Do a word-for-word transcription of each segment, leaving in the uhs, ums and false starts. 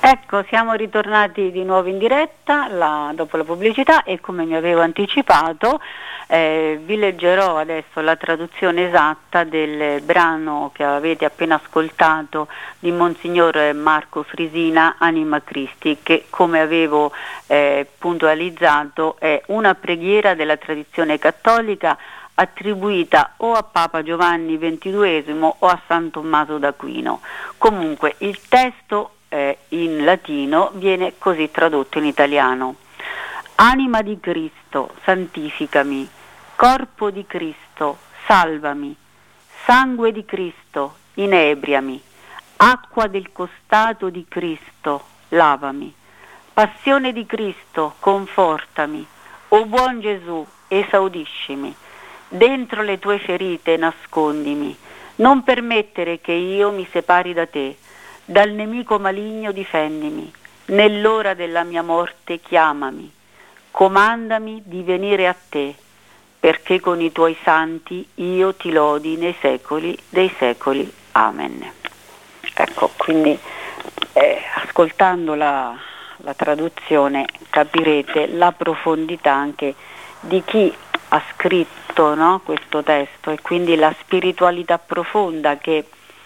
Ecco, siamo ritornati di nuovo in diretta la, dopo la pubblicità e come mi avevo anticipato eh, vi leggerò adesso la traduzione esatta del brano che avete appena ascoltato di Monsignor Marco Frisina, Anima Christi, che come avevo eh, puntualizzato è una preghiera della tradizione cattolica attribuita o a Papa Giovanni ventiduesimo o a San Tommaso d'Aquino. Comunque il testo eh, in latino viene così tradotto in italiano: Anima di Cristo, santificami; corpo di Cristo, salvami; sangue di Cristo, inebriami; acqua del costato di Cristo, lavami; passione di Cristo, confortami; o buon Gesù, esaudiscimi; dentro le tue ferite nascondimi; non permettere che io mi separi da te; dal nemico maligno difendimi; nell'ora della mia morte chiamami; comandami di venire a te, perché con i tuoi santi io ti lodi nei secoli dei secoli. Amen. Ecco, quindi eh, ascoltando la, la traduzione capirete la profondità anche di chi ha scritto, no, questo testo, e quindi la spiritualità profonda che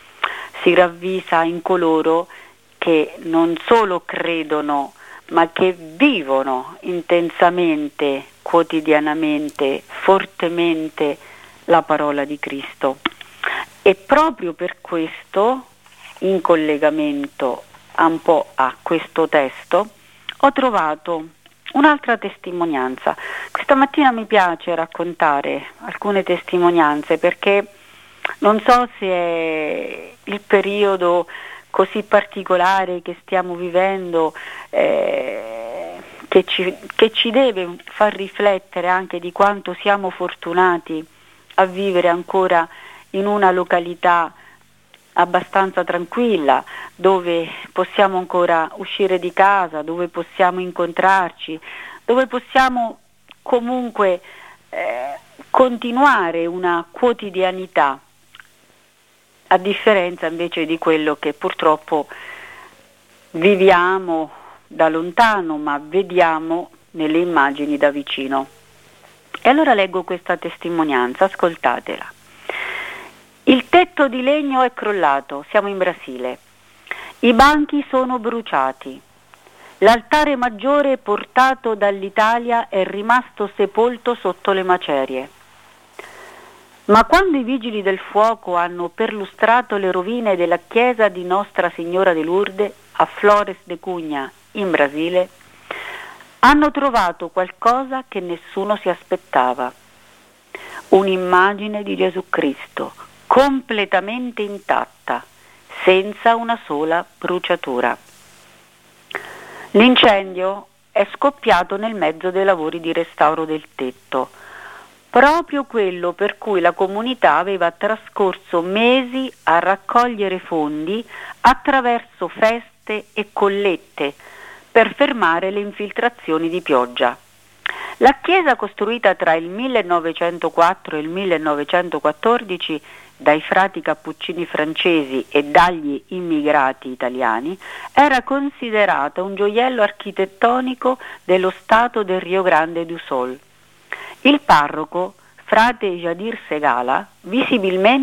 si ravvisa in coloro che non solo credono ma che vivono intensamente, quotidianamente, fortemente la parola di Cristo. E proprio per questo, in collegamento un po' a questo testo, ho trovato un'altra testimonianza. Questa mattina mi piace raccontare alcune testimonianze perché non so se è il periodo così particolare che stiamo vivendo eh, che, ci, che ci deve far riflettere anche di quanto siamo fortunati a vivere ancora in una località abbastanza tranquilla, dove possiamo ancora uscire di casa, dove possiamo incontrarci, dove possiamo comunque eh, continuare una quotidianità, a differenza invece di quello che purtroppo viviamo da lontano, ma vediamo nelle immagini da vicino. E allora leggo questa testimonianza, ascoltatela. Il tetto di legno è crollato, siamo in Brasile. I banchi sono bruciati. L'altare maggiore portato dall'Italia è rimasto sepolto sotto le macerie. Ma quando i vigili del fuoco hanno perlustrato le rovine della chiesa di Nostra Signora de Lourdes a Flores de Cunha, in Brasile, hanno trovato qualcosa che nessuno si aspettava. Un'immagine di Gesù Cristo, completamente intatta, senza una sola bruciatura. L'incendio è scoppiato nel mezzo dei lavori di restauro del tetto, proprio quello per cui la comunità aveva trascorso mesi a raccogliere fondi attraverso feste e collette per fermare le infiltrazioni di pioggia. La chiesa, costruita tra il millenovecentoquattro e il millenovecentoquattordici dai frati cappuccini francesi e dagli immigrati italiani, era considerata un gioiello architettonico dello stato del Rio Grande do Sul. Il parroco, frate Jadir Segala, visibilmente